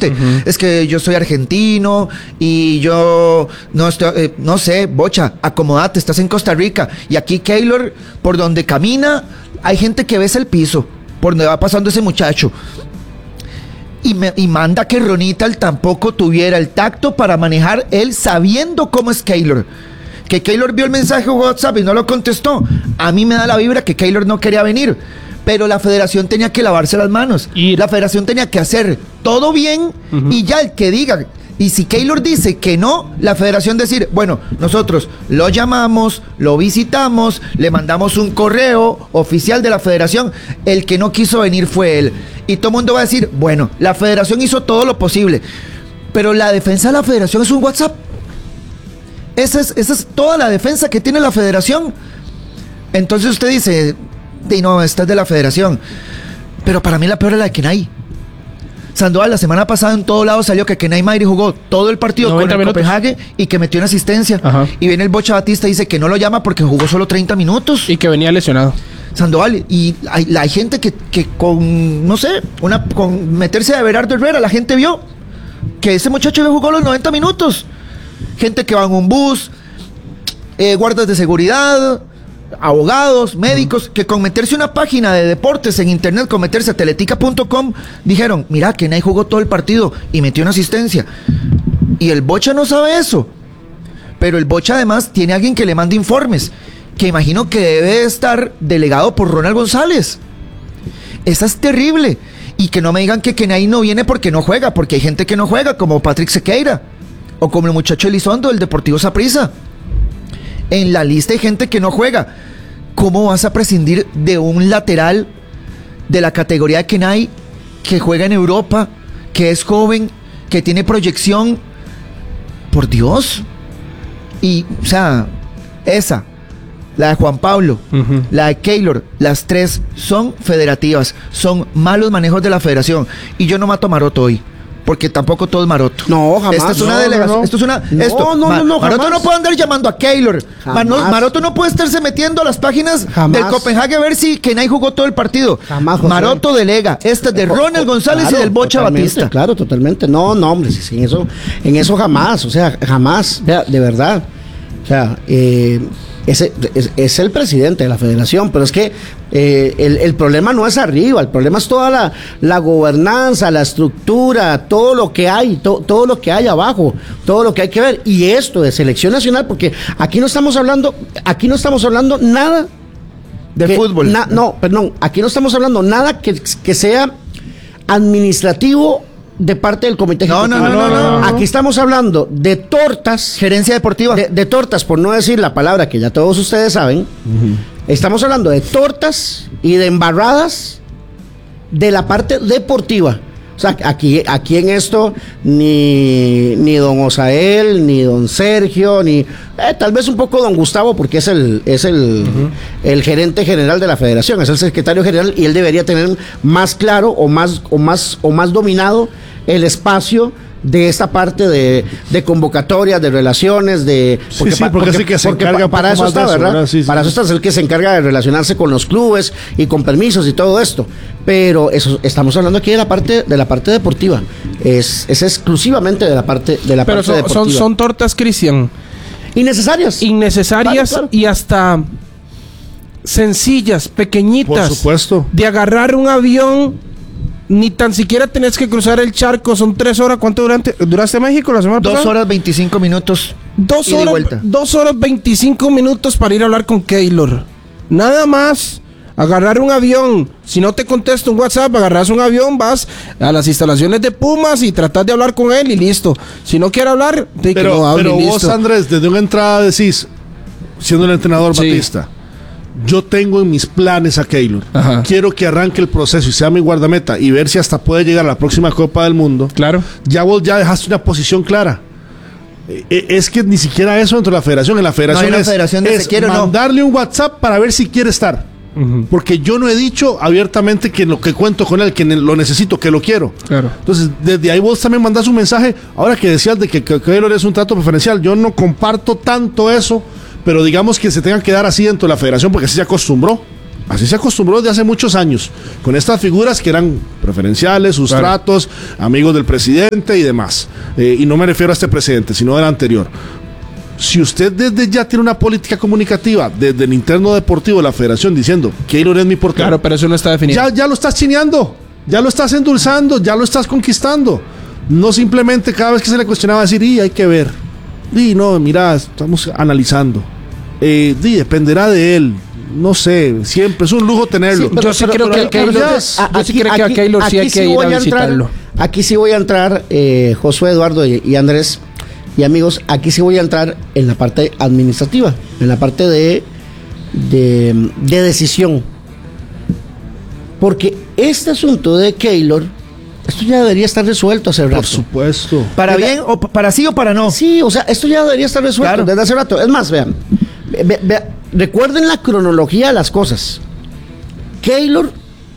usted? Es que yo soy argentino y yo no estoy, no sé, bocha, acomodate, estás en Costa Rica. Y aquí Keylor, por donde camina, hay gente que besa el piso, por donde va pasando ese muchacho. Y manda que Ronita tampoco tuviera el tacto para manejar él sabiendo cómo es Keylor. Que Keylor vio el mensaje de WhatsApp y no lo contestó. A mí me da la vibra que Keylor no quería venir. Pero la federación tenía que lavarse las manos. Y la federación tenía que hacer todo bien y ya el que diga. Y si Keylor dice que no, la federación decir, bueno, nosotros lo llamamos, lo visitamos, le mandamos un correo oficial de la federación. El que no quiso venir fue él. Y todo el mundo va a decir, bueno, la federación hizo todo lo posible. Pero la defensa de la federación es un WhatsApp. Esa es toda la defensa que tiene la federación. Entonces usted dice, no, esta es de la federación. Pero para mí la peor es la de Kenai. Sandoval, la semana pasada en todo lado salió que Kenai Mayri jugó todo el partido con el Copenhague y que metió una asistencia. Ajá. Y viene el Bocha Batista y dice que no lo llama porque jugó solo 30 minutos. Y que venía lesionado. Sandoval, y hay gente que con, no sé, con meterse a Everardo Herrera, la gente vio que ese muchacho jugó los 90 minutos. Gente que va en un bus, guardas de seguridad, abogados, médicos, que con meterse una página de deportes en internet, con meterse a teletica.com, dijeron, mira, Kenai jugó todo el partido y metió una asistencia. Y el Bocha no sabe eso. Pero el Bocha además tiene a alguien que le manda informes, que imagino que debe estar delegado por Ronald González. Esa es terrible. Y que no me digan que Kenai no viene porque no juega, porque hay gente que no juega, como Patrick Sequeira, o como el muchacho Elizondo del Deportivo Saprissa. En la lista hay gente que no juega. ¿Cómo vas a prescindir de un lateral de la categoría de Kenai que juega en Europa, que es joven, que tiene proyección? Por Dios. Y, o sea, esa, la de Juan Pablo, la de Keylor, las tres son federativas, son malos manejos de la federación. Y yo no mato a Maroto hoy, porque tampoco todo es Maroto. No, jamás. Esta es una delegación. No. Esto es una. Maroto no puede andar llamando a Keylor. Maroto no puede estarse metiendo a las páginas del Copenhague a ver si Kenai jugó todo el partido. Jamás, Maroto delega. Esta es de Ronald González, claro, y del Bocha Batista. Claro, totalmente. No, hombre, sí, en eso jamás. O sea, jamás. O sea, de verdad. O sea, es el presidente de la federación, pero es que el problema no es arriba, el problema es toda la gobernanza, la estructura, todo lo que hay, todo lo que hay abajo, todo lo que hay que ver. Y esto de selección nacional, porque aquí no estamos hablando nada de fútbol. Aquí no estamos hablando nada que sea administrativo de parte del comité ejecutivo. No. Aquí estamos hablando de tortas. Gerencia deportiva. De tortas, por no decir la palabra que ya todos ustedes saben. Estamos hablando de tortas y de embarradas de la parte deportiva. O sea, aquí en esto ni don Osael, ni don Sergio, ni tal vez un poco don Gustavo, porque es el gerente general de la federación, es el secretario general, y él debería tener más claro o más dominado el espacio de esta parte de convocatorias, de relaciones, porque para eso está, ¿verdad? Para eso está, es el que se encarga de relacionarse con los clubes y con permisos y todo esto. Pero eso estamos hablando aquí de la parte deportiva. Es exclusivamente de la parte deportiva. Son tortas, Cristian. Innecesarias. Claro. Y hasta sencillas, pequeñitas. Por supuesto. De agarrar un avión. Ni tan siquiera tenés que cruzar el charco. Son 3 horas. ¿Cuánto duraste en México la semana pasada? 2 horas 25 minutos. 2 horas 25 minutos para ir a hablar con Keylor. Nada más. Agarrar un avión. Si no te contesta un WhatsApp, agarras un avión, vas a las instalaciones de Pumas y tratas de hablar con él y listo. Si no quiere hablar, que no hable. Pero vos, listo. Andrés, desde una entrada decís, siendo el entrenador Batista, yo tengo en mis planes a Keylor. Ajá. Quiero que arranque el proceso y sea mi guardameta y ver si hasta puede llegar a la próxima Copa del Mundo. Claro. Vos ya dejaste una posición clara. Es que ni siquiera eso dentro de la federación. En la federación es mandarle un WhatsApp para ver si quiere estar. Porque yo no he dicho abiertamente que cuento con él, que lo necesito, que lo quiero. Claro. Entonces, desde ahí vos también mandás un mensaje. Ahora que decías de que Keylor es un trato preferencial, yo no comparto tanto eso, pero digamos que se tenga que dar así dentro de la federación porque así se acostumbró. Así se acostumbró desde hace muchos años, con estas figuras que eran preferenciales, sustratos, amigos del presidente y demás. Y no me refiero a este presidente, sino al anterior. Si usted desde ya tiene una política comunicativa, desde el interno deportivo de la federación, diciendo, Keylor es mi portero. Claro, pero eso no está definido. Ya lo estás chineando, ya lo estás endulzando, ya lo estás conquistando. No simplemente cada vez que se le cuestionaba decir, hay que ver. No, mira, estamos analizando. Dependerá de él. No sé, siempre es un lujo tenerlo. Sí, yo sí creo que a Keylor sí hay que ir a visitarlo. Aquí sí voy a entrar, Josué, Eduardo y Andrés y amigos, aquí sí voy a entrar en la parte administrativa, en la parte de decisión. Porque este asunto de Keylor, esto ya debería estar resuelto hace rato. Por supuesto. ¿Para bien o para sí o para no? Sí, o sea, esto ya debería estar resuelto desde hace rato. Es más, vean, recuerden la cronología de las cosas. Keylor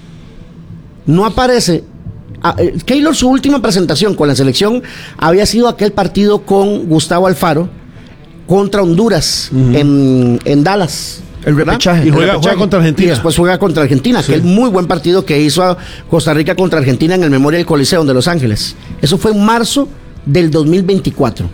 no aparece. Keylor, su última presentación con la selección había sido aquel partido con Gustavo Alfaro contra Honduras en Dallas. El repechaje. Y juega contra Argentina. Y después juega contra Argentina, aquel muy buen partido que hizo a Costa Rica contra Argentina en el Memorial Coliseum de Los Ángeles. Eso fue en marzo del 2024.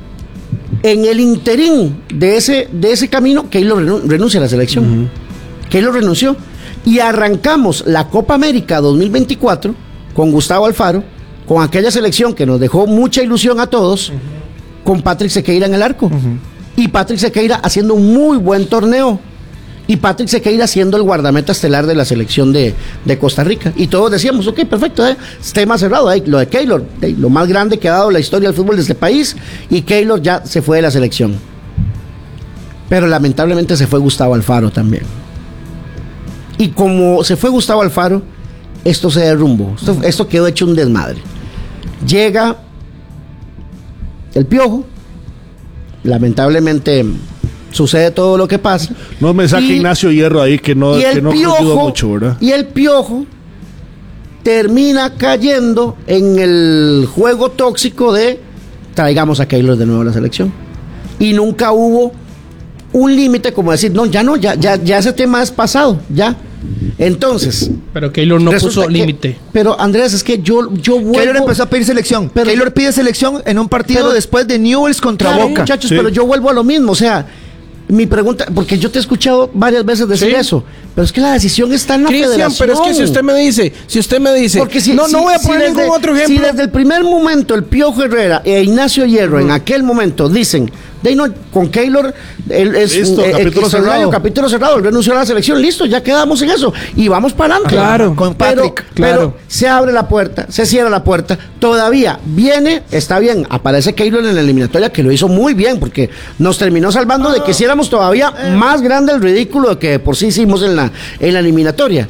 En el interín de ese camino, Keylor renuncia a la selección. Keylor renunció. Y arrancamos la Copa América 2024 con Gustavo Alfaro, con aquella selección que nos dejó mucha ilusión a todos, con Patrick Sequeira en el arco. Y Patrick Sequeira haciendo un muy buen torneo. Y Patrick Sequeira siendo el guardameta estelar de la selección de Costa Rica. Y todos decíamos, ok, perfecto, tema cerrado. Lo de Keylor, lo más grande que ha dado la historia del fútbol de este país. Y Keylor ya se fue de la selección. Pero lamentablemente se fue Gustavo Alfaro también. Y como se fue Gustavo Alfaro, esto se derrumbó. Esto quedó hecho un desmadre. Llega el Piojo. Lamentablemente sucede todo lo que pasa. No me saque Ignacio Hierro ahí que no ayudó mucho, ¿verdad? Y el Piojo termina cayendo en el juego tóxico de traigamos a Keylor de nuevo a la selección. Y nunca hubo un límite como decir, ya ese tema es pasado, ya. Entonces, pero Keylor no puso límite. Pero Andrés, es que yo vuelvo. Keylor empezó a pedir selección. Keylor pide selección en un partido después de Newell's contra Boca. Muchachos, pero yo vuelvo a lo mismo, o sea, mi pregunta, porque yo te he escuchado varias veces decir eso, pero es que la decisión está en la federación. Pero es que si usted me dice, porque no voy a poner ningún otro ejemplo. Si desde el primer momento el Piojo Herrera e Ignacio Hierro en aquel momento dicen, con Keylor listo, capítulo cerrado, él renunció a la selección, listo, ya quedamos en eso y vamos para adelante. Claro, con Patrick. Pero se abre la puerta, se cierra la puerta, todavía viene, está bien, aparece Keylor en la eliminatoria, que lo hizo muy bien, porque nos terminó salvando de que hiciéramos todavía más grande el ridículo que por sí hicimos en la eliminatoria.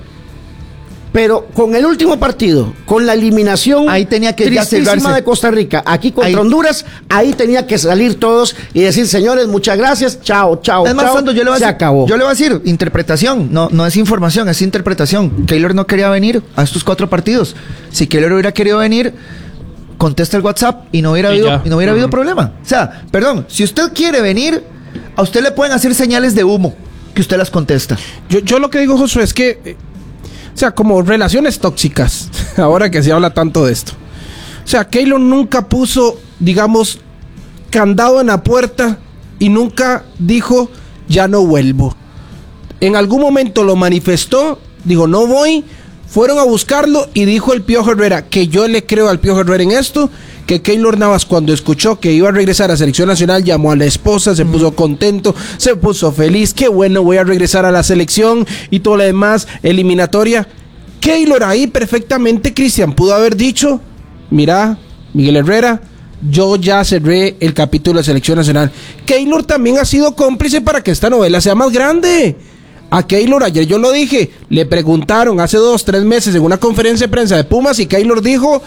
Pero con el último partido, con la eliminación ahí tenía que tristísima de Costa Rica, aquí contra Honduras, ahí tenía que salir todos y decir, señores, muchas gracias, chao. Es más, Sando, se acabó. Yo le voy a decir, interpretación, no es información, es interpretación. Keylor no quería venir a estos 4 partidos. Si Keylor hubiera querido venir, contesta el WhatsApp y no hubiera habido problema. O sea, perdón, si usted quiere venir, a usted le pueden hacer señales de humo, que usted las contesta. Yo lo que digo, Josué, es que o sea, como relaciones tóxicas, ahora que se habla tanto de esto. O sea, Keylor nunca puso, digamos, candado en la puerta y nunca dijo, ya no vuelvo. En algún momento lo manifestó, dijo, no voy, fueron a buscarlo y dijo el Piojo Herrera, que yo le creo al Piojo Herrera en esto, que Keylor Navas cuando escuchó que iba a regresar a Selección Nacional, llamó a la esposa, se puso contento, se puso feliz, qué bueno, voy a regresar a la selección y todo lo demás, eliminatoria. Keylor ahí perfectamente, Cristian, pudo haber dicho, mira, Miguel Herrera, yo ya cerré el capítulo de Selección Nacional. Keylor también ha sido cómplice para que esta novela sea más grande. A Keylor, ayer yo lo dije, le preguntaron hace 2-3 meses en una conferencia de prensa de Pumas y Keylor dijo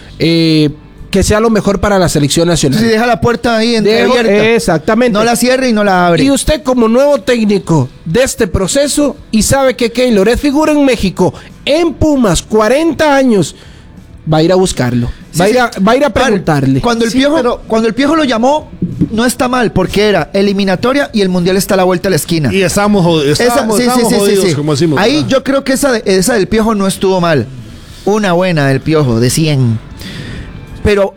que sea lo mejor para la selección nacional. Si deja la puerta ahí abierta. Exactamente. No la cierre y no la abre. Y usted como nuevo técnico de este proceso y sabe que Keylor es figura en México, en Pumas, 40 años, va a ir a buscarlo. Va a ir a preguntarle. Cuando el Piojo lo llamó, no está mal, porque era eliminatoria y el mundial está a la vuelta de la esquina. Y estábamos jodidos, como decimos. Ahí ¿verdad? Yo creo que esa del Piojo no estuvo mal. Una buena del Piojo, de 100. Pero